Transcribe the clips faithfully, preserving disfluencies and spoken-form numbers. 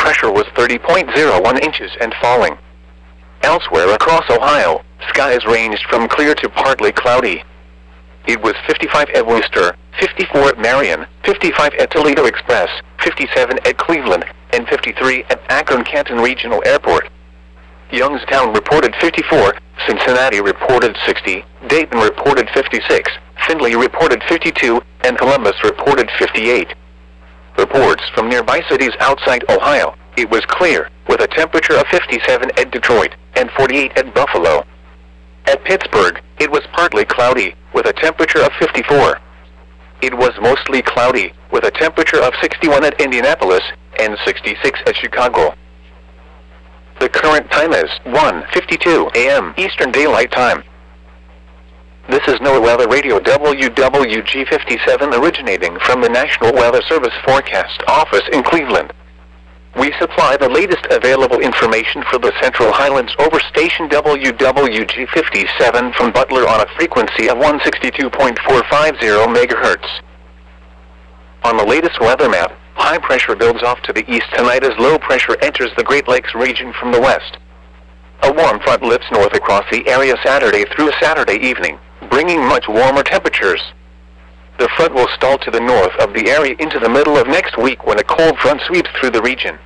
pressure was thirty point zero one inches and falling. Elsewhere across Ohio, skies ranged from clear to partly cloudy. It was fifty-five at Worcester, fifty-four at Marion, fifty-five at Toledo Express, fifty-seven at Cleveland, and fifty-three at Akron-Canton Regional Airport. Youngstown reported fifty-four, Cincinnati reported sixty, Dayton reported fifty-six, Findlay reported fifty-two, and Columbus reported fifty-eight. Reports from nearby cities outside Ohio, it was clear, with a temperature of fifty-seven at Detroit, and forty-eight at Buffalo. At Pittsburgh, it was partly cloudy, with a temperature of fifty-four. It was mostly cloudy, with a temperature of sixty-one at Indianapolis, and sixty-six at Chicago. The current time is one fifty-two a m Eastern Daylight Time. This is NOAA Weather Radio W W G fifty-seven originating from the National Weather Service Forecast Office in Cleveland. We supply the latest available information for the Central Highlands over station W W G fifty-seven from Butler on a frequency of one sixty-two point four five zero megahertz. On the latest weather map, high pressure builds off to the east tonight as low pressure enters the Great Lakes region from the west. A warm front lifts north across the area Saturday through Saturday evening, bringing much warmer temperatures. The front will stall to the north of the area into the middle of next week when a cold front sweeps through the region.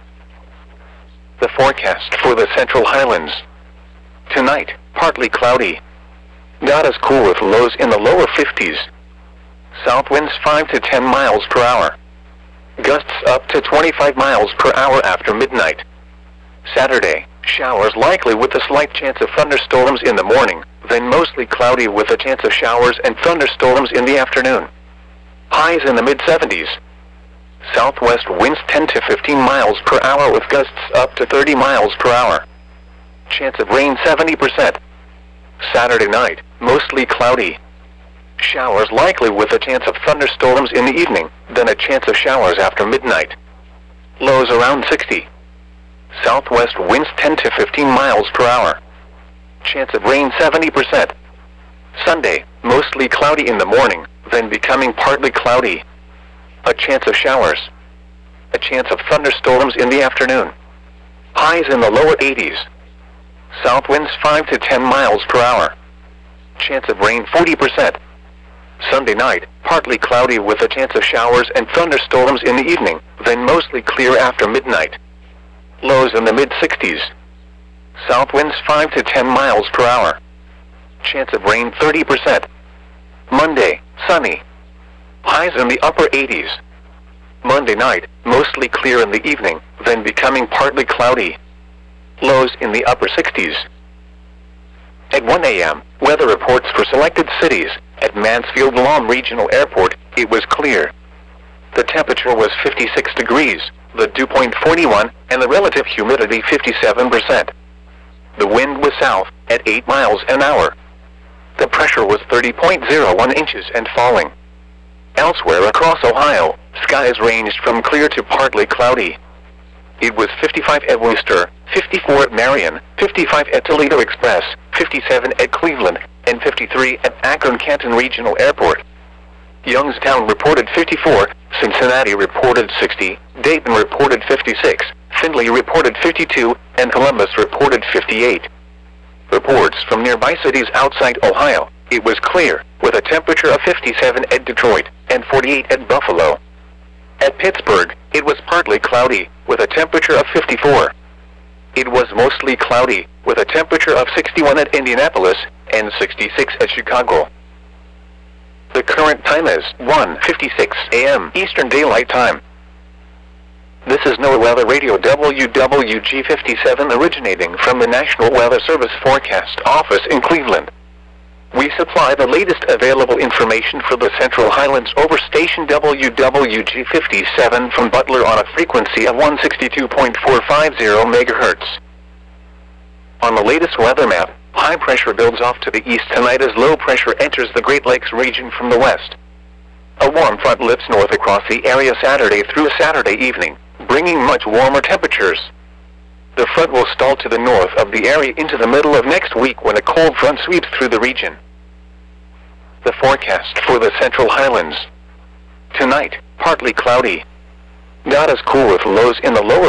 The forecast for the Central Highlands. Tonight, partly cloudy. Not as cool with lows in the lower fifties. South winds five to ten miles per hour. Gusts up to twenty-five miles per hour after midnight. Saturday, showers likely with a slight chance of thunderstorms in the morning, then mostly cloudy with a chance of showers and thunderstorms in the afternoon. Highs in the mid seventies. Southwest winds ten to fifteen miles per hour with gusts up to thirty miles per hour. Chance of rain seventy percent. Saturday night, mostly cloudy. Showers likely with a chance of thunderstorms in the evening, then a chance of showers after midnight. Lows around sixty. Southwest winds ten to fifteen miles per hour. Chance of rain seventy percent. Sunday, mostly cloudy in the morning, then becoming partly cloudy. A chance of showers. A chance of thunderstorms in the afternoon. Highs in the lower eighties. South winds five to ten miles per hour. Chance of rain forty percent. Sunday night, partly cloudy with a chance of showers and thunderstorms in the evening, then mostly clear after midnight. Lows in the mid sixties. South winds five to ten miles per hour. Chance of rain thirty percent. Monday, sunny. Highs in the upper eighties. Monday night, mostly clear in the evening, then becoming partly cloudy. Lows in the upper sixties. At one a m, weather reports for selected cities. At Mansfield-Lom Regional Airport, it was clear. The temperature was fifty-six degrees, the dew point forty-one, and the relative humidity fifty-seven percent. The wind was south, at eight miles an hour. The pressure was thirty point zero one inches and falling. Elsewhere across Ohio, skies ranged from clear to partly cloudy. It was fifty-five at Worcester, fifty-four at Marion, fifty-five at Toledo Express, fifty-seven at Cleveland, and fifty-three at Akron-Canton Regional Airport. Youngstown reported fifty-four, Cincinnati reported sixty, Dayton reported fifty-six, Findlay reported fifty-two, and Columbus reported fifty-eight. Reports from nearby cities outside Ohio, it was clear, with a temperature of fifty-seven at Detroit, and forty-eight at Buffalo. At Pittsburgh, it was partly cloudy, with a temperature of fifty-four. It was mostly cloudy, with a temperature of sixty-one at Indianapolis, and sixty-six at Chicago. The current time is one fifty-six a m Eastern Daylight Time. This is NOAA Weather Radio W W G fifty-seven originating from the National Weather Service Forecast Office in Cleveland. We supply the latest available information for the Central Highlands over station W W G fifty-seven from Butler on a frequency of one sixty-two point four five zero megahertz. On the latest weather map, high pressure builds off to the east tonight as low pressure enters the Great Lakes region from the west. A warm front lifts north across the area Saturday through Saturday evening, bringing much warmer temperatures. The front will stall to the north of the area into the middle of next week when a cold front sweeps through the region. The forecast for the Central Highlands. Tonight, partly cloudy. Not as cool with lows in the lower